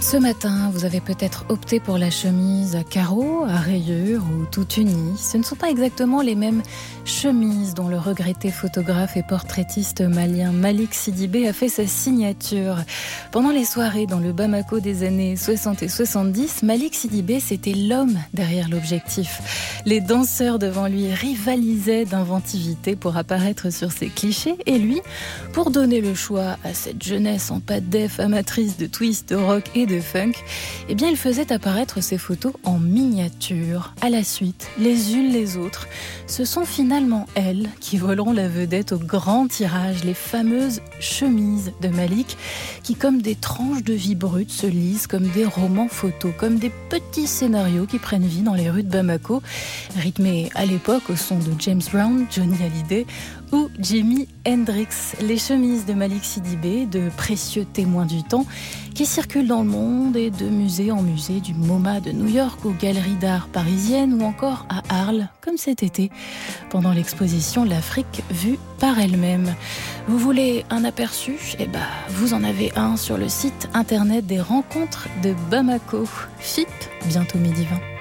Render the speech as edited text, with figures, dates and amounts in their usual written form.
Ce matin, vous avez peut-être opté pour la chemise à carreaux, à rayures ou toute unie. Ce ne sont pas exactement les mêmes chemises dont le regretté photographe et portraitiste malien Malik Sidibé a fait sa signature. Pendant les soirées dans le Bamako des années 60 et 70, Malik Sidibé, c'était l'homme derrière l'objectif. Les danseurs devant lui rivalisaient d'inventivité pour apparaître sur ses clichés et lui, pour donner le choix à cette jeunesse en pâte d'eff amatrice de twist, de rock et de funk, eh bien il faisait apparaître ses photos en miniature. À la suite, les unes les autres, ce sont finalement elles qui voleront la vedette au grand tirage, les fameuses chemises de Malik, qui comme des tranches de vie brute se lisent comme des romans photos, comme des petits scénarios qui prennent vie dans les rues de Bamako, rythmés à l'époque au son de James Brown, Johnny Hallyday ou Jimi Hendrix. Les chemises de Malik Sidibé, de précieux témoins du temps, qui circulent dans le monde et de musée en musée, du MoMA de New York aux galeries d'art parisiennes ou encore à Arles, comme cet été, pendant l'exposition L'Afrique vue par elle-même. Vous voulez un aperçu ? Eh ben, vous en avez un sur le site internet des rencontres de Bamako. FIP, bientôt midi 20.